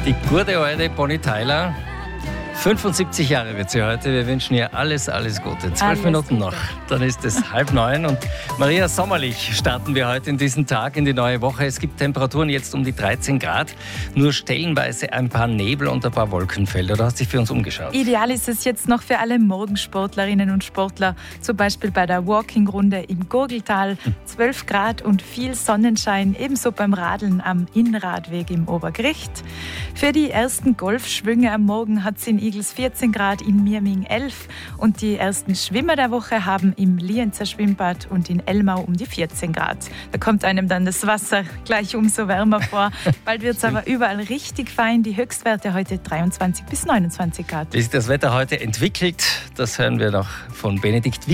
Die gute alte Bonnie Tyler. 75 Jahre wird sie heute. Wir wünschen ihr alles, alles Gute. 12 Minuten noch, dann ist es 8:30. Und Maria, sommerlich starten wir heute in diesen Tag, in die neue Woche. Es gibt Temperaturen jetzt um die 13 Grad. Nur stellenweise ein paar Nebel und ein paar Wolkenfelder. Du hast dich für uns umgeschaut. Ideal ist es jetzt noch für alle Morgensportlerinnen und Sportler. Zum Beispiel bei der Walking-Runde im Gurgeltal. 12 Grad und viel Sonnenschein. Ebenso beim Radeln am Innradweg im Obergericht. Für die ersten Golfschwünge am Morgen hat es in Igels 14 Grad, in Mirming 11 und die ersten Schwimmer der Woche haben im Lienzer Schwimmbad und in Elmau um die 14 Grad. Da kommt einem dann das Wasser gleich umso wärmer vor. Bald wird es aber überall richtig fein. Die Höchstwerte heute 23 bis 29 Grad. Wie sich das Wetter heute entwickelt, das hören wir noch von Benedikt.